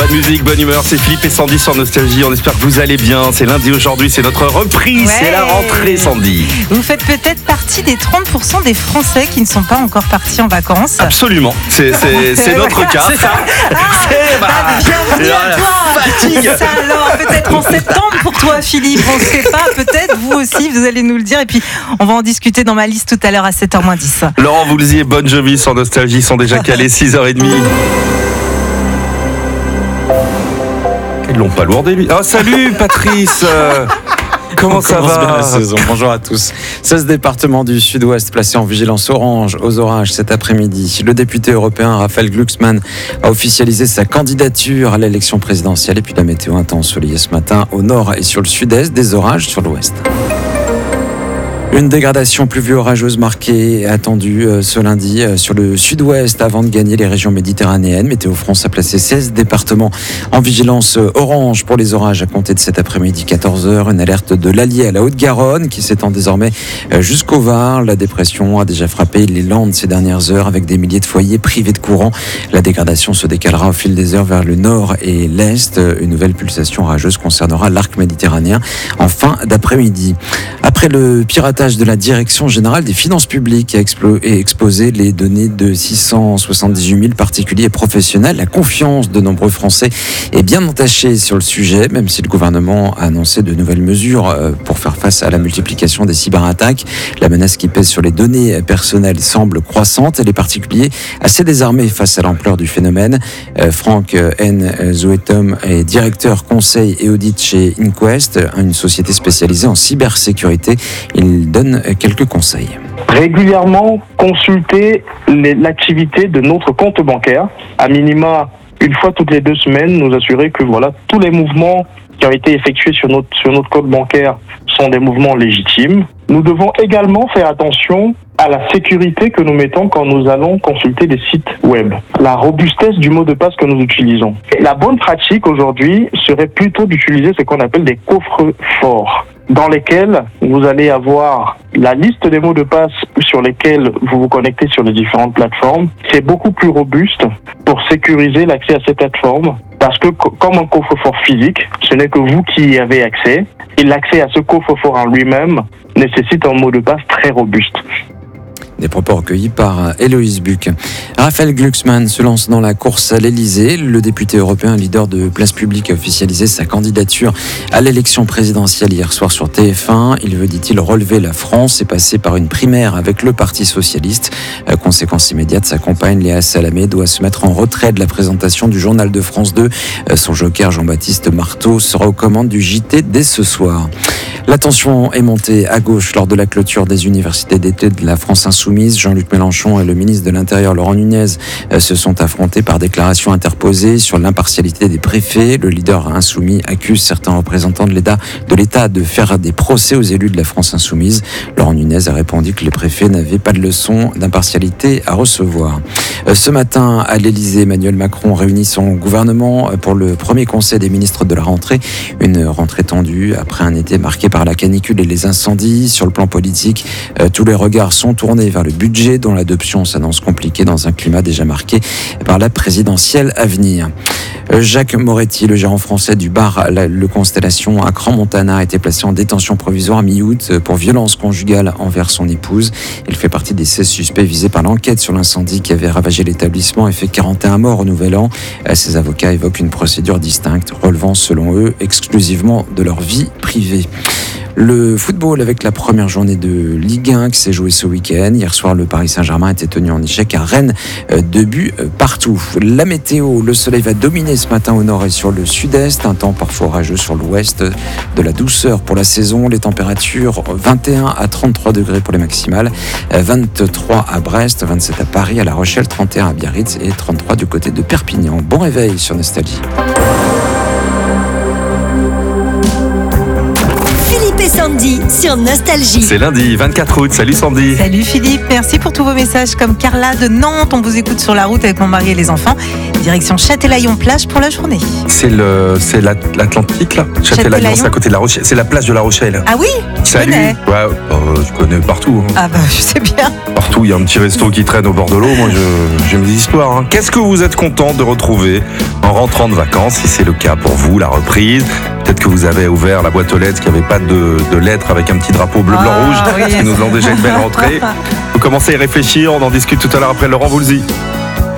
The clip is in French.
Bonne musique, bonne humeur, c'est Philippe et Sandy sur Nostalgie. On espère que vous allez bien. C'est lundi aujourd'hui, c'est notre reprise, c'est la rentrée, Sandy. Vous faites peut-être partie des 30% des Français qui ne sont pas encore partis en vacances. Absolument, c'est notre cas. C'est ça. Bienvenue à toi. Fatigue. Ça, alors, peut-être en septembre pour toi, Philippe. On ne sait pas, peut-être vous aussi, vous allez nous le dire. Et puis, on va en discuter dans ma liste tout à l'heure à 7h-10. Laurent Voulzier, Bon Jovi sur Nostalgie sont déjà calés 6h30. Ils l'ont pas lourdé, lui. Oh, salut, Patrice. Comment ça va? Bien la saison. Bonjour à tous. 16 départements du sud-ouest placés en vigilance orange aux orages cet après-midi. Le député européen Raphaël Glucksmann a officialisé sa candidature à l'élection présidentielle. Et puis la météo intense ensoleillée ce matin au nord et sur le sud-est, des orages sur l'ouest. Une dégradation pluvio-orageuse marquée et attendue ce lundi sur le sud-ouest avant de gagner les régions méditerranéennes. Météo France a placé 16 départements en vigilance orange pour les orages à compter de cet après-midi 14h. Une alerte de l'Allier à la Haute-Garonne qui s'étend désormais jusqu'au Var. La dépression a déjà frappé les Landes ces dernières heures avec des milliers de foyers privés de courant. La dégradation se décalera au fil des heures vers le nord et l'est. Une nouvelle pulsation orageuse concernera l'arc méditerranéen en fin d'après-midi. Après le piratage de la Direction générale des finances publiques a exposé les données de 678 000 particuliers et professionnels. La confiance de nombreux Français est bien entachée sur le sujet, même si le gouvernement a annoncé de nouvelles mesures pour faire face à la multiplication des cyberattaques. La menace qui pèse sur les données personnelles semble croissante et les particuliers assez désarmés face à l'ampleur du phénomène. Franck N. Zoetom est directeur conseil et audit chez Inquest, une société spécialisée en cybersécurité. Il donne quelques conseils. Régulièrement consulter l'activité de notre compte bancaire, à minima une fois toutes les 2 semaines, nous assurer que tous les mouvements qui ont été effectués sur notre compte bancaire sont des mouvements légitimes. Nous devons également faire attention à la sécurité que nous mettons quand nous allons consulter des sites web. La robustesse du mot de passe que nous utilisons. La bonne pratique aujourd'hui serait plutôt d'utiliser ce qu'on appelle des coffres forts, dans lesquels vous allez avoir la liste des mots de passe sur lesquels vous vous connectez sur les différentes plateformes. C'est beaucoup plus robuste pour sécuriser l'accès à ces plateformes, parce que comme un coffre-fort physique, ce n'est que vous qui y avez accès, et l'accès à ce coffre-fort en lui-même nécessite un mot de passe très robuste. Des propos recueillis par Héloïse Buck. Raphaël Glucksmann se lance dans la course à l'Elysée. Le député européen, leader de Place Publique, a officialisé sa candidature à l'élection présidentielle hier soir sur TF1. Il veut, dit-il, relever la France et passer par une primaire avec le Parti socialiste. Conséquence immédiate, sa compagne Léa Salamé doit se mettre en retrait de la présentation du journal de France 2. Son joker Jean-Baptiste Marteau sera aux commandes du JT dès ce soir. La tension est montée à gauche lors de la clôture des universités d'été de la France Insoumise. Jean-Luc Mélenchon et le ministre de l'Intérieur Laurent Nunez se sont affrontés par déclaration interposée sur l'impartialité des préfets. Le leader insoumis accuse certains représentants de l'État de faire des procès aux élus de la France Insoumise. Laurent Nunez a répondu que les préfets n'avaient pas de leçon d'impartialité à recevoir. Ce matin, à l'Elysée, Emmanuel Macron réunit son gouvernement pour le premier conseil des ministres de la rentrée. Une rentrée tendue après un été marqué par la canicule et les incendies. Sur le plan politique, tous les regards sont tournés vers le budget dont l'adoption s'annonce compliquée dans un climat déjà marqué par la présidentielle à venir. Jacques Moretti, le gérant français du bar Le Constellation à Crans-Montana, a été placé en détention provisoire mi-août pour violence conjugale envers son épouse. Il fait partie des 16 suspects visés par l'enquête sur l'incendie qui avait ravagé l'établissement et fait 41 morts au Nouvel An. Ses avocats évoquent une procédure distincte, relevant selon eux exclusivement de leur vie privée. Le football avec la première journée de Ligue 1 qui s'est jouée ce week-end. Hier soir, le Paris Saint-Germain était tenu en échec à Rennes, 2 buts partout. La météo, le soleil va dominer ce matin au nord et sur le sud-est. Un temps parfois orageux sur l'ouest. De la douceur pour la saison. Les températures 21 à 33 degrés pour les maximales. 23 à Brest, 27 à Paris, à La Rochelle, 31 à Biarritz et 33 du côté de Perpignan. Bon réveil sur Nostalgie. et Sandy sur Nostalgie. C'est lundi 24 août. Salut Sandy. Salut Philippe, merci pour tous vos messages comme Carla de Nantes. On vous écoute sur la route avec mon mari et les enfants. Direction Châtelaillon-Plage pour la journée. C'est l'Atlantique là. Châtelaillon, c'est à côté de La Rochelle. C'est la plage de La Rochelle. Ah oui, Salut. connais. Ouais, je connais partout. Ah bah je sais bien. Partout, il y a un petit resto qui traîne au bord de l'eau. Moi, j'ai mes histoires. Hein. Qu'est-ce que vous êtes content de retrouver en rentrant de vacances, si c'est le cas pour vous, la reprise? Peut-être que vous avez ouvert la boîte aux lettres, qu'il n'y avait pas de lettres avec un petit drapeau bleu, blanc, rouge, oui, qui nous ont déjà une belle rentrée. Vous commencez à y réfléchir, on en discute tout à l'heure après Laurent Voulzy.